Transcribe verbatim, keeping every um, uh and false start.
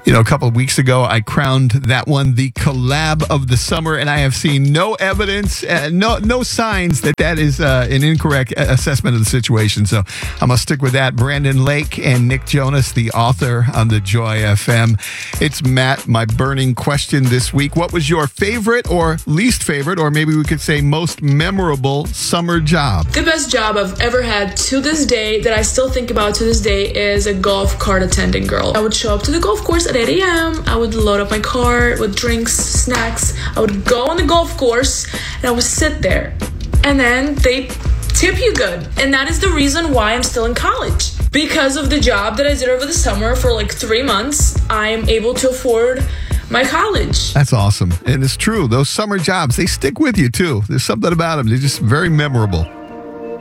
You know, a couple of weeks ago, I crowned that one the collab of the summer, and I have seen no evidence, uh, no no signs that that is uh, an incorrect assessment of the situation. So I'm going to stick with that. Brandon Lake and Nick Jonas, the author on the Joy F M. It's Matt, my burning question this week. What was your favorite or least favorite, or maybe we could say most memorable summer job? The best job I've ever had to this day, that I still think about to this day, is a golf cart attendant girl. I would show up to the golf course at eight a.m. I would load up my cart with drinks, snacks. I would go on the golf course and I would sit there. And then they tip you good. And that is the reason why I'm still in college. Because of the job that I did over the summer for like three months, I am able to afford my college. That's awesome. And it's true. Those summer jobs, they stick with you too. There's something about them. They're just very memorable.